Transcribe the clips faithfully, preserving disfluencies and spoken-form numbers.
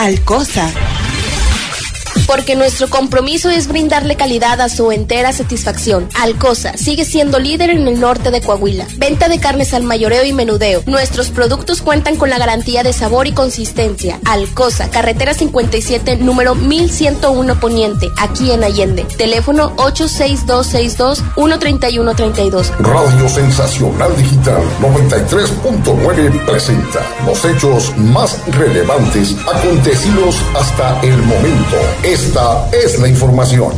Alcosa. Porque nuestro compromiso es brindarle calidad a su entera satisfacción. Alcosa sigue siendo líder en el norte de Coahuila. Venta de carnes al mayoreo y menudeo. Nuestros productos cuentan con la garantía de sabor y consistencia. Alcosa, carretera cincuenta y siete, número mil ciento uno Poniente, aquí en Allende. Teléfono ocho seis dos seis dos, uno tres uno tres dos. Radio Sensacional Digital noventa y tres punto nueve presenta los hechos más relevantes acontecidos hasta el momento. Esta es la información.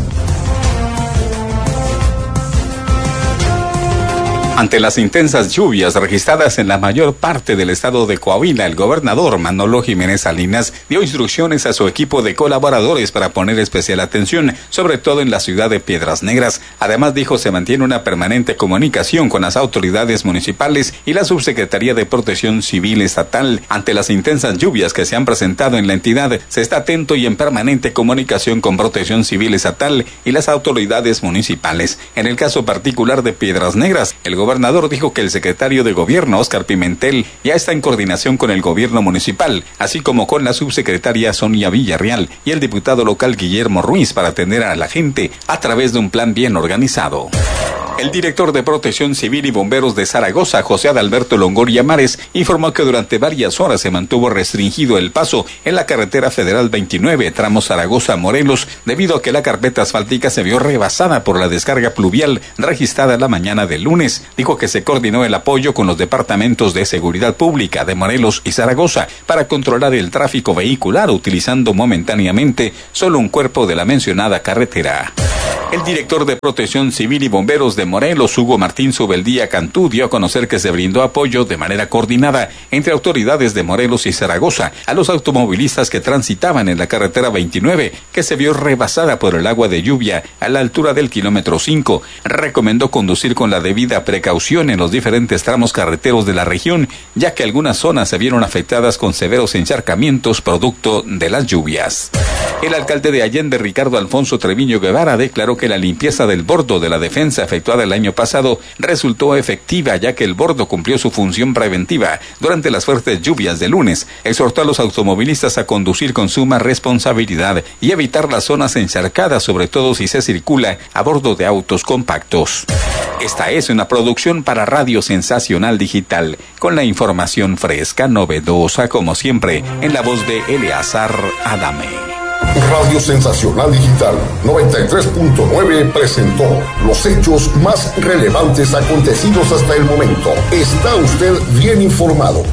Ante las intensas lluvias registradas en la mayor parte del estado de Coahuila, el gobernador Manolo Jiménez Salinas dio instrucciones a su equipo de colaboradores para poner especial atención, sobre todo en la ciudad de Piedras Negras. Además, dijo, se mantiene una permanente comunicación con las autoridades municipales y la Subsecretaría de Protección Civil Estatal. Ante las intensas lluvias que se han presentado en la entidad, se está atento y en permanente comunicación con Protección Civil Estatal y las autoridades municipales. En el caso particular de Piedras Negras, el gobernador El gobernador dijo que el secretario de Gobierno, Óscar Pimentel, ya está en coordinación con el gobierno municipal, así como con la subsecretaria Sonia Villarreal y el diputado local Guillermo Ruiz para atender a la gente a través de un plan bien organizado. El director de Protección Civil y Bomberos de Zaragoza, José Adalberto Longoria Mares, informó que durante varias horas se mantuvo restringido el paso en la carretera federal veintinueve, tramo Zaragoza-Morelos, debido a que la carpeta asfáltica se vio rebasada por la descarga pluvial registrada la mañana del lunes. Dijo que se coordinó el apoyo con los departamentos de Seguridad Pública de Morelos y Zaragoza para controlar el tráfico vehicular, utilizando momentáneamente solo un cuerpo de la mencionada carretera. El director de Protección Civil y Bomberos de Morelos, Hugo Martín Subeldía Cantú, dio a conocer que se brindó apoyo de manera coordinada entre autoridades de Morelos y Zaragoza a los automovilistas que transitaban en la carretera veintinueve, que se vio rebasada por el agua de lluvia a la altura del kilómetro cinco. Recomendó conducir con la debida precaución en los diferentes tramos carreteros de la región, ya que algunas zonas se vieron afectadas con severos encharcamientos producto de las lluvias. El alcalde de Allende, Ricardo Alfonso Treviño Guevara, declaró que la limpieza del bordo de la defensa efectuada el año pasado resultó efectiva, ya que el bordo cumplió su función preventiva durante las fuertes lluvias de lunes. Exhortó a los automovilistas a conducir con suma responsabilidad y evitar las zonas encharcadas, sobre todo si se circula a bordo de autos compactos. Esta es una producción para Radio Sensacional Digital, con la información fresca, novedosa, como siempre, en la voz de Eleazar Adame. Radio Sensacional Digital noventa y tres punto nueve presentó los hechos más relevantes acontecidos hasta el momento. Está usted bien informado.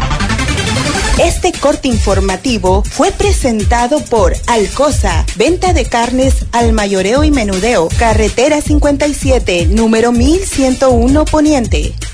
Este corte informativo fue presentado por Alcosa, venta de carnes al mayoreo y menudeo, carretera cincuenta y siete, número mil ciento uno Poniente.